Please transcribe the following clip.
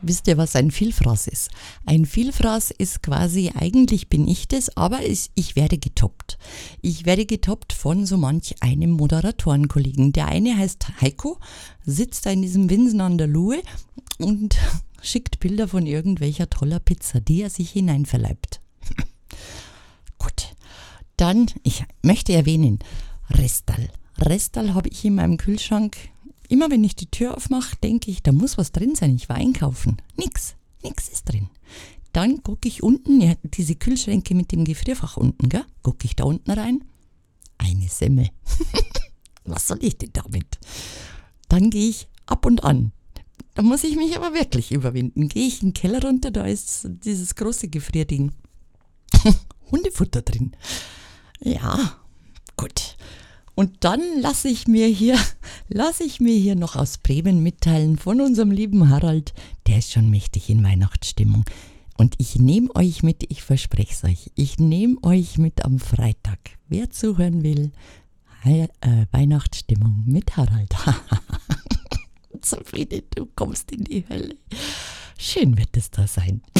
Wisst ihr, was ein Vielfraß ist? Ein Vielfraß ist quasi, eigentlich bin ich das, aber ich werde getoppt. Ich werde getoppt von so manch einem Moderatorenkollegen. Der eine heißt Heiko, sitzt da in diesem Winsen an der Luhe und schickt Bilder von irgendwelcher toller Pizza, die er sich hineinverleibt. Gut, dann, ich möchte erwähnen, Restal. Restal habe ich in meinem Kühlschrank. Immer wenn ich die Tür aufmache, denke ich, da muss was drin sein. Ich war einkaufen. Nix ist drin. Dann gucke ich unten, ja, diese Kühlschränke mit dem Gefrierfach unten, gell? Gucke ich da unten rein. Eine Semmel. Was soll ich denn damit? Dann gehe ich ab und an. Da muss ich mich aber wirklich überwinden. Gehe ich in den Keller runter, da ist dieses große Gefrierding. Hundefutter drin. Ja, gut. Und dann lasse ich mir hier noch aus Bremen mitteilen von unserem lieben Harald, der ist schon mächtig in Weihnachtsstimmung. Und ich nehme euch mit, ich verspreche es euch, ich nehme euch mit am Freitag. Wer zuhören will, Weihnachtsstimmung mit Harald. Zufrieden, du kommst in die Hölle. Schön wird es da sein.